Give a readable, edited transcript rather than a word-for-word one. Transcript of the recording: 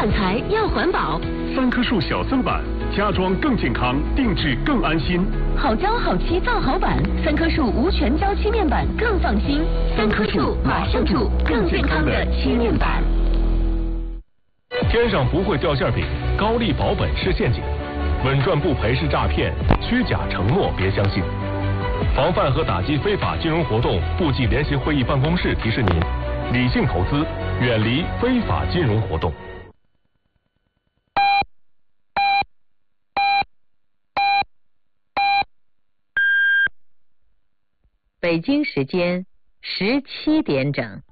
板材要环保。 3棵树小增版，家装更健康，定制更安心。 好胶好漆造好板，3棵树无全胶漆面板更放心。3棵树马上住更健康的漆面板。 天上不会掉馅饼，高利保本是陷阱，稳赚不赔是诈骗，虚假承诺别相信。防范和打击非法金融活动部际联席会议办公室提示您：理性投资，远离非法金融活动。 北京时间17点整。